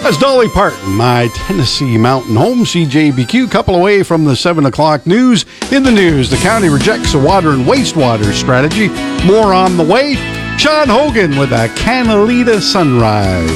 That's Dolly Parton, My Tennessee Mountain Home, CJBQ, couple away from the 7 o'clock news. In the news, the county rejects a water and wastewater strategy. More on the way. Sean Hogan with a Canalita Sunrise.